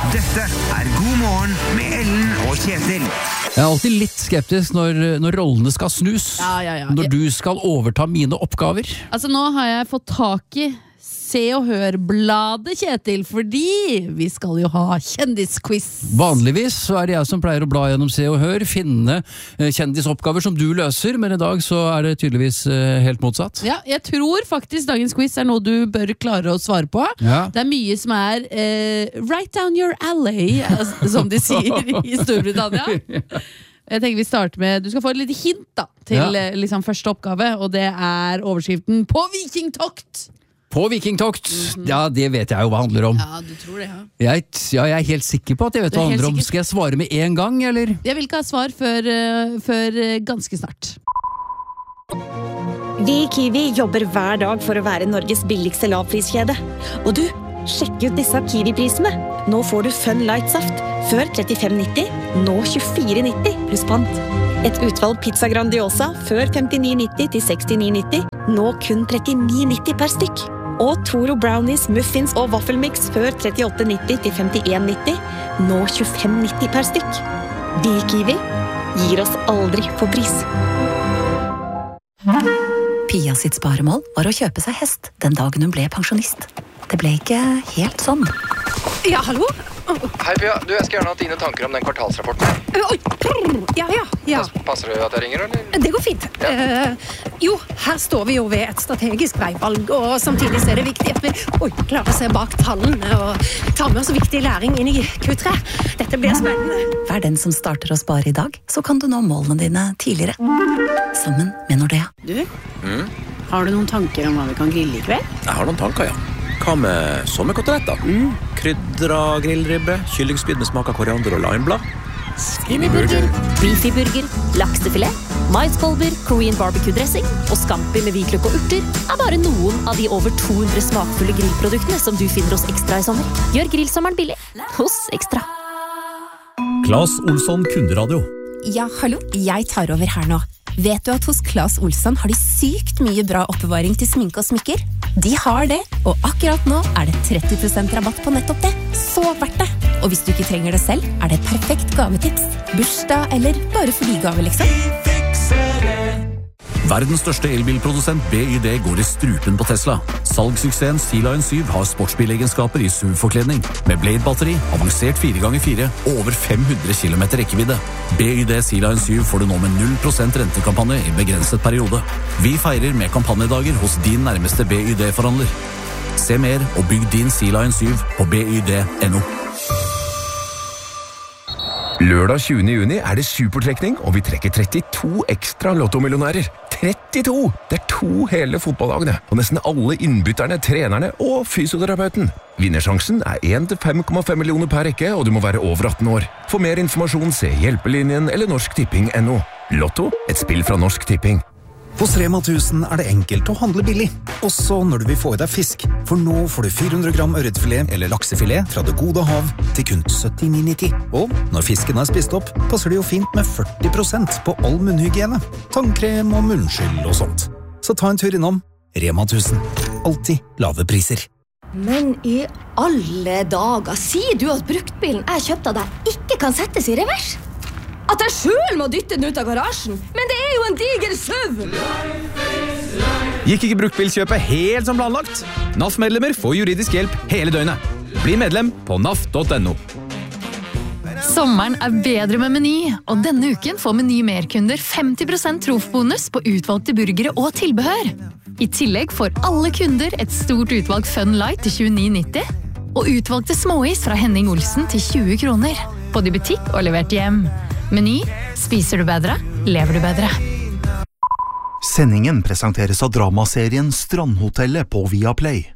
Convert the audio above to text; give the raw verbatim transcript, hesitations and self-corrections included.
Dette er God morgen med Ellen og Kjetil. Jeg er alltid litt skeptisk når, når rollene skal snus. Ja, ja, ja. Når du skal overta mine oppgaver. Altså nå har jeg fått tak i Se og Hør-bladet, Kjetil, fordi vi skal jo ha kjendisquiz. Vanligvis så er det jeg som pleier å bla gjennom Se og Hør, finne eh, kjendisoppgaver som du løser, men i dag så er det tydeligvis eh, helt motsatt. Ja, jeg tror faktisk dagens quiz er noe du bør klare å svare på. Ja. Det er mye som er eh, right down your alley, som de sier i Storbritannia. Jeg tenker vi starter med, du skal få et lite hint da, til Ja. liksom, første oppgave, og det er overskriften På vikingtokt! På vikingtokt, mm-hmm. ja det vet jeg jo hva handler om. Ja, du tror det, ja. Jeg, ja, jeg er helt sikker på at jeg vet Du er hva det handler helt om. sikker? Skal jeg svare med en gang, eller? Jeg vil ikke ha svar før, uh, før uh, ganske snart. Vi i Kiwi jobber hver dag for å være Norges billigste lavpriskjede. Og du, sjekk ut disse Kiwi-prisene. Nå får du Fun Light Saft. Før trettifem nitti, nå tjuefire nitti pluss pant. Et utvalg pizza Grandiosa før femtini nitti til sekstini nitti, nå kun trettini nitti per stykk. Og Toro Brownies, Muffins og Waffelmix før trettiåtte nitti til femtien nitti, nå tjuefem nitti per stykk. Vi i Kiwi gir oss aldri på pris. Pia sitt sparemål var å kjøpe seg hest den dagen hun ble pensjonist. Det ble ikke helt sånn. Ja, hallo? Hei Pia, du, jeg skal gjerne ha dine tanker om den kvartalsrapporten. Oi, ja, ja, ja. Passer det at jeg ringer, eller? Det går fint. Ja. Eh, jo, her står vi jo ved et strategisk veivalg, og samtidig så er det viktig at vi oi, klarer å se bak tallene og ta med oss viktig læring inn i Q tre. Dette blir spennende. Vær den som starter å spare i dag, så kan du nå målene dine tidligere. Sammen med Nordea. Du, mm? har du noen tanker om hva vi kan grille i kveld? Jeg har noen tanker, ja. Hva med sommerkoteletter? Mm. Krydra grillribbe, kyllingspyd med smak av koriander og limeblad. Skinnyburger, beefyburger, laksefilet, maiskolber, Korean barbecue-dressing og scampi med hvitløk og urter er bare noen av de over to hundre smakfulle grillproduktene som du finner hos Ekstra i sommer. Gjør grillsommeren billig hos Ekstra. Claes Olsson Kunderadio. Ja, hallo, jeg tar over her nå. Vet du at hos Claes Olsson har de sykt mye bra oppbevaring til sminke og smykker? De har det, og akkurat nå er det tretti prosent rabatt på nettopp det. Så verdt det! Og hvis du ikke trenger det selv, er det et perfekt gavetips. Bursdag eller bare fordi-gave, liksom. Verdens største elbilprodusent B Y D går i strupen på Tesla. Salgssuksessen Sea-Lion syv har sportsbilegenskaper i S U V-forkledning, med Blade-batteri, avansert fire ganger fire og over fem hundre kilometer rekkevidde. B Y D Sea-Lion syv får du nå med null prosent rentekampanje i begrenset periode. Vi feirer med kampanjedager hos din nærmeste B Y D-forhandler. Se mer og bygg din Sea-Lion syv på b y d punktum n o. Lørdag tjuende juni er det supertrekning, og vi trekker trettito ekstra lottomillionærer. trettito! Det er to hele fotballagene, og nesten alle innbytterne, trenerne og fysioterapeuten. Vinnersjansen er én til fem komma fem millioner per rekke, og du må være over atten år. For mer informasjon se Hjelpelinjen eller Norsk Tipping punktum n o. Lotto, et spill fra Norsk Tipping. Hos Rema tusen er det enkelt å handle billig, også når du vil få i deg fisk. For nå får du fire hundre gram ørretfilet eller laksefilet fra det gode hav til kun syttini nitti. Og når fisken er spist opp, passer det jo fint med førti prosent på all munnhygiene, tannkrem og munnskyld og sånt. Så ta en tur innom Rema tusen. Alltid lave priser. Men i alle dager, sier du at bruktbilen jeg kjøpte av deg ikke kan settes i revers? At jeg selv må dytte den ut av garasjen? Men det er jo en diger søv! Gikk ikke bruktbilkjøpet helt som planlagt? N A F-medlemmer får juridisk hjelp hele døgnet. Bli medlem på n a f punktum n o. Sommeren er bedre med Meny, og denne uken får Meny merkunder femti prosent trofbonus på utvalgte burgere og tilbehør. I tillegg får alle kunder et stort utvalg Fun Light til tjueni nitti, og utvalgte småis fra Henning Olsen til tjue kroner. Både i butikk og levert hjem. Meny, spiser du bedre, lever du bedre. Sendingen presenteres av dramaserien Strandhotellet på Viaplay.